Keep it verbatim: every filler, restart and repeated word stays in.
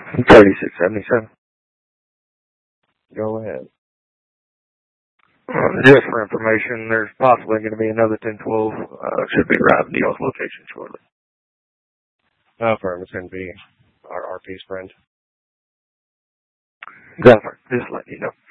thirty-six seventy-seven. Go ahead. Uh, just for information, there's possibly going to be another ten twelve. Uh, should be arriving to y'all's location shortly. Oh, firm. It's going to be our R P's friend. Gunner, just letting you know.